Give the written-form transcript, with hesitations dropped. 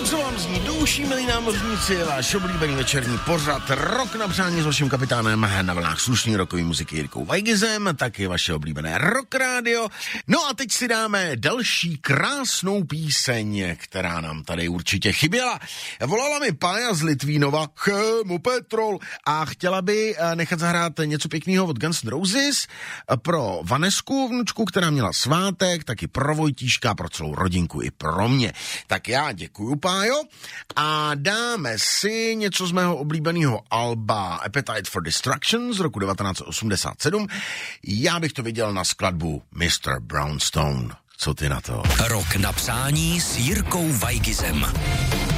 co vám zní do uší, milí námořníci, je váš oblíbený večerní pořad Rok na přání s vaším kapitánem na vlnách slušný rokový muziky Jirkou Weigizem, taky vaše oblíbené Rock Radio. No a teď si dáme další krásnou píseň, která nám tady určitě chyběla. Volala mi Pája z Litvínova, Chemo Petrol, a chtěla by nechat zahrát něco pěkného od Guns N' Roses pro Vanesku, vnučku, která měla svátek, taky pro Vojtíška, pro celou rodinku i pro mě. Tak já děkuju, Pájo, a dáme si něco z mého oblíbeného alba Appetite for Destruction z roku 1987. Já bych to viděl na skladbu Mr. Brownstone. Co ty na to? Rok na přání s Jirkou Weigizem.